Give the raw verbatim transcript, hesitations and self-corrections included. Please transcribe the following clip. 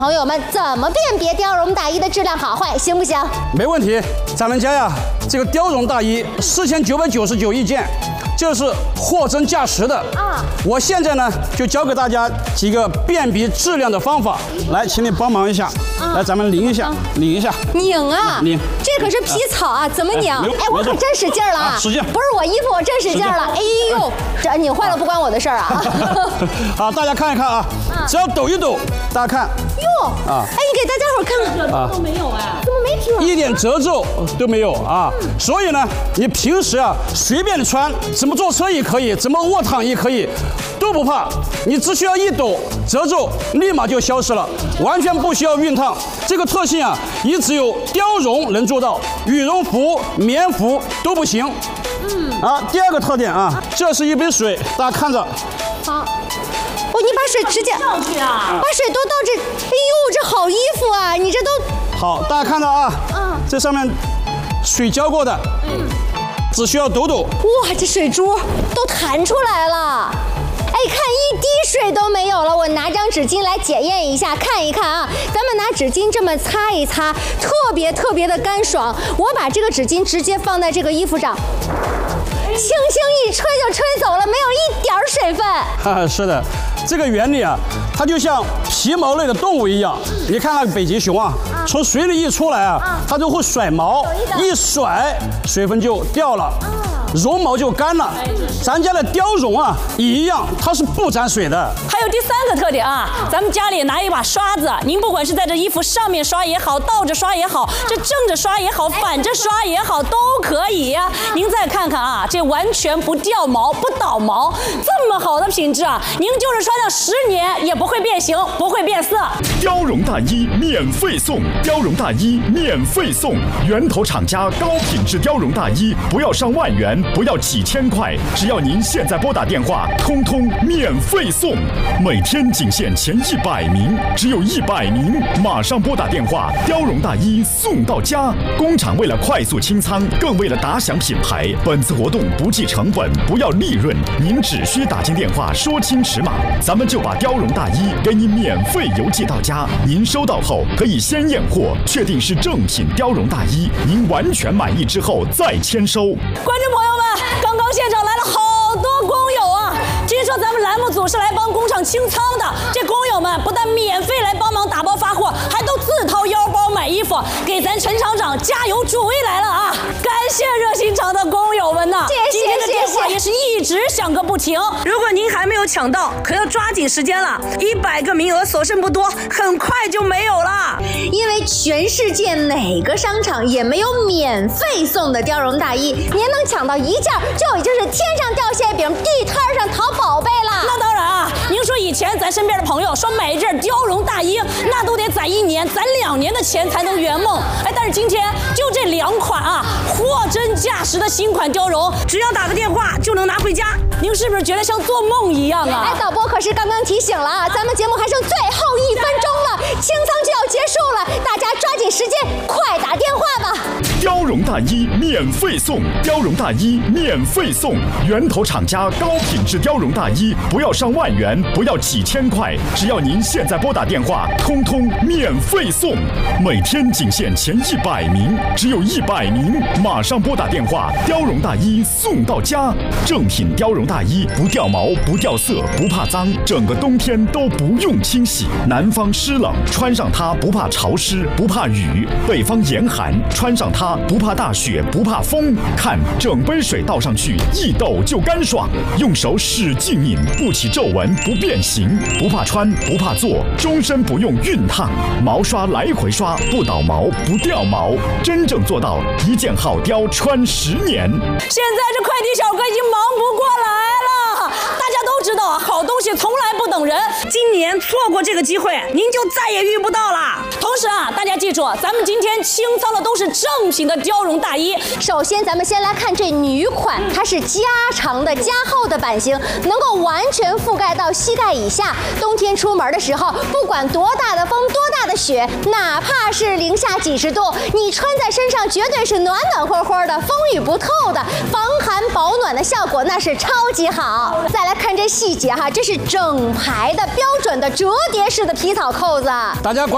朋友们怎么辨别貂绒大衣的质量好坏，行不行？ 没问题，咱们家呀，这个貂绒大衣四千九百九十九一件，这是货真价实的啊！我现在呢就教给大家几个辨别质量的方法，来，请你帮忙一下，啊、来，咱们拧一下，拧一下， 拧啊， 拧， 这可是皮草啊，怎么拧？哎，我可真使劲了啊！ 使劲！ 不是我衣服，我真使劲了！哎呦，这拧坏了不关我的事儿啊！ 好，大家看一看啊，只要抖一抖，大家看。哟啊！哎，你给大家伙看看， 啊，都没有哎， 怎么没褶？ 一点褶皱都没有啊！嗯、所以呢，你平时啊随便穿，怎么坐车也可以，怎么卧躺也可以，都不怕。你只需要一抖，褶皱立马就消失了，完全不需要熨烫。这个特性啊，也只有貂绒能做到，羽绒服、棉服都不行。嗯。啊，第二个特点啊，这是一杯水，大家看着。 好。哦，你把水直接倒去啊！ 把水都倒这，哎呦，这好衣服啊！你这都好，大家看到啊，嗯，这上面水浇过的，嗯，只需要抖抖， 哇，这水珠都弹出来了。哎，看一滴水都没有了。我拿张纸巾来检验一下，看一看啊。咱们拿纸巾这么擦一擦，特别特别的干爽。我把这个纸巾直接放在这个衣服上。轻轻一吹就吹走了，没有一点水分。 哈，是的，这个原理啊，它就像皮毛类的动物一样。你看那个北极熊啊，啊从水里一出来啊，啊它就会甩毛，一甩水分就掉了。啊绒毛就干了，咱家的貂绒啊也一样，它是不沾水的。 还有第三个特点啊，咱们家里拿一把刷子，您不管是在这衣服上面刷也好，倒着刷也好，这正着刷也好，反着刷也好，都可以呀、啊。您再看看啊，这完全不掉毛、不倒毛，这么好的品质啊，您就是穿上十年也不会变形、不会变色。 貂绒大衣免费送，貂绒大衣免费送，源头厂家高品质貂绒大衣，不要上万元。不要几千块，只要您现在拨打电话，通通免费送。每天仅限前一百名，只有一百名，马上拨打电话，貂绒大衣送到家。工厂为了快速清仓，更为了打响品牌，本次活动不计成本，不要利润，您只需打进电话说清尺码，咱们就把貂绒大衣给你免费邮寄到家。您收到后可以先验货，确定是正品貂绒大衣，您完全满意之后再签收。 观众朋友们，刚刚现场来了好多工友啊！听说咱们栏目组是来帮工厂清仓的，这工友们不但免费来帮忙打包发货，还都自掏腰包买衣服，给咱陈厂长加油助威来了啊！感谢热心肠的工友们呐！ 谢谢今天的电话也是一直响个不停。如果您还没有抢到，可要抓紧时间了，一百个名额所剩不多，很快就没有了。 因为全世界哪个商场也没有免费送的貂绒大衣，您能抢到一件就已经是天上掉馅饼，地摊上淘宝贝了。 那当然啊，您说以前咱身边的朋友说买一件貂绒大衣，那都得攒一年、攒两年的钱才能圆梦。哎，但是今天就这两款啊，货真价实的新款貂绒，只要打个电话就能拿回家。您是不是觉得像做梦一样啊？ 哎，导播可是刚刚提醒了啊，咱们节目还剩最后一分钟了，清仓就要结束了，大家抓紧时间，快打电话吧。 貂绒大衣免费送，貂绒大衣免费送，源头厂家高品质貂绒大衣，不要上万元，不要几千块，只要您现在拨打电话，通通免费送。每天仅限前一百名，只有一百名，马上拨打电话，貂绒大衣送到家。正品貂绒大衣不掉毛、不掉色、不怕脏，整个冬天都不用清洗。南方湿冷，穿上它不怕潮湿，不怕雨；北方严寒，穿上它不怕大雪，不怕风。看，整杯水倒上去，一抖就干爽。用手使劲拧，不起皱纹，不变形，不怕穿，不怕做，终身不用熨烫。毛刷来回刷，不倒毛，不掉毛，真正做到一件好貂穿十年。 现在这快递小哥已经忙不过来了，大家都知道啊，好东西从来不等人。今年错过这个机会，您就再也遇不到了。同时啊，大家记住，咱们今天清仓的都是正品的貂绒大衣。 首先，咱们先来看这女款，它是加长的、加厚的版型，能够完全覆盖到膝盖以下。冬天出门的时候，不管多大的风、多大的雪，哪怕是零下几十度，你穿在身上绝对是暖暖和和的，风雨不透的，防寒保暖的效果那是超级好。再来看这细节哈，这是整排的标准的折叠式的皮草扣子， 大家光。